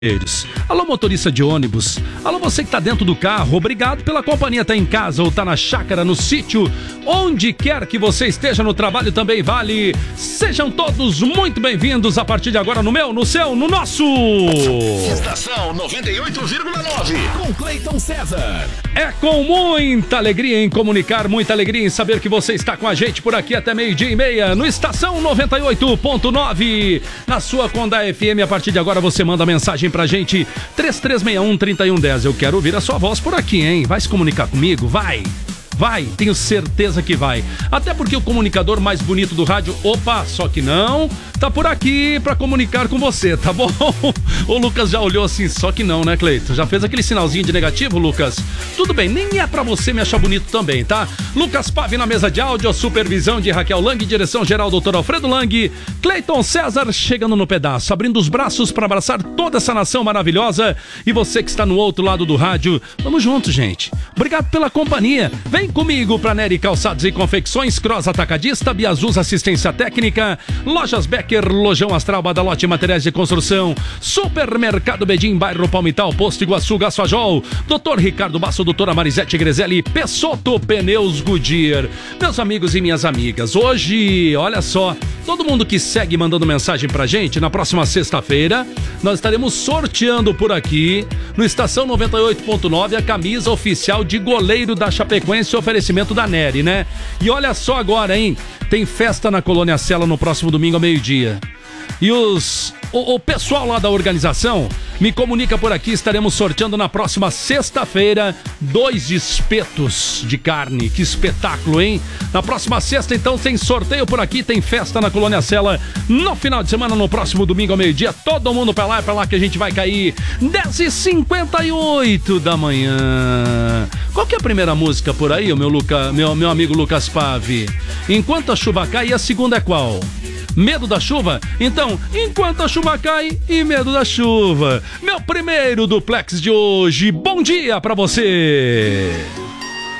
Alô, motorista de ônibus. Alô, você que tá dentro do carro. Obrigado pela companhia. Tá em casa ou tá na chácara, no sítio, onde quer que você esteja, no trabalho também vale. Sejam todos muito bem-vindos a partir de agora no meu, no seu, no nosso Estação 98,9 com Cleiton César. É com muita alegria em comunicar, muita alegria em saber que você está com a gente por aqui até 12:30 no Estação 98.9 na sua Conda FM. A partir de agora você manda mensagem pra gente 3361-3110. Eu quero ouvir a sua voz por aqui, hein? Vai se comunicar comigo? Vai, tenho certeza que vai. Até porque o comunicador mais bonito do rádio, opa, só que não, tá por aqui pra comunicar com você, tá bom? O Lucas já olhou assim, só que não, né, Cleiton? Já fez aquele sinalzinho de negativo, Lucas? Tudo bem, nem é pra você me achar bonito também, tá? Lucas Pave na mesa de áudio, supervisão de Raquel Lang, direção geral Dr. Alfredo Lang, Cleiton César chegando no pedaço, abrindo os braços pra abraçar toda essa nação maravilhosa. E você que está no outro lado do rádio, vamos juntos, gente. Obrigado pela companhia. Vem comigo pra Nery Calçados e Confecções, Cross Atacadista, Biazuz Assistência Técnica, Lojas Becker, Lojão Astral, Badalote Materiais de Construção, Supermercado Bedim, Bairro Palmital, Posto Iguaçu, Gasfajol, Dr. Ricardo Basso, doutora Marisete Grezelli, Pessotto Pneus Goodyear. Meus amigos e minhas amigas, hoje, olha só, todo mundo que segue mandando mensagem pra gente, na próxima sexta-feira, nós estaremos sorteando por aqui, no Estação 98.9, a camisa oficial de goleiro da Chapecoense, oferecimento da Nery, né? E olha só agora, hein? Tem festa na Colônia Sela no próximo domingo ao meio-dia. E o pessoal lá da organização me comunica por aqui, estaremos sorteando na próxima sexta-feira 2 espetos de carne. Que espetáculo, hein? Na próxima sexta, então, tem sorteio por aqui, tem festa na Colônia Sela no final de semana, no próximo domingo ao meio-dia. Todo mundo pra lá, é pra lá que a gente vai cair. 10h58 da manhã. Qual que é a primeira música por aí, meu amigo Lucas Pave? Enquanto a chuva cai, e a segunda é qual? Medo da chuva? Então, enquanto a chuva cai e medo da chuva. Meu primeiro duplex de hoje. Bom dia pra você!